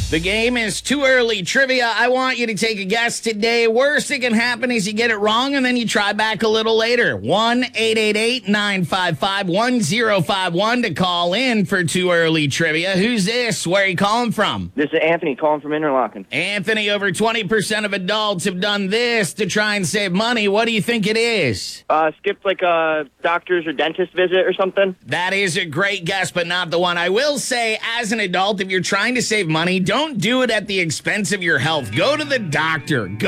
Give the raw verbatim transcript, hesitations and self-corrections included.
The game is Too Early Trivia. I want you to take a guess today. Worst that can happen is you get it wrong and then you try back a little later. one eight eight eight, nine five five, one zero five one to call in for Too Early Trivia. Who's this? Where are you calling from? This is Anthony calling from Interlaken. Anthony, over twenty percent of adults have done this to try and save money. What do you think it is? Uh, skipped like a doctor's or dentist visit or something. That is a great guess, but not the one. I will say, as an adult, if you're trying to save money, don't do it at the expense of your health. Go to the doctor. Go